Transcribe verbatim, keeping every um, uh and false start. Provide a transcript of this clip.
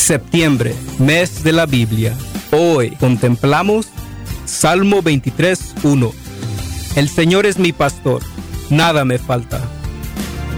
Septiembre, mes de la Biblia. Hoy contemplamos Salmo veintitrés, uno. El Señor es mi pastor, nada me falta.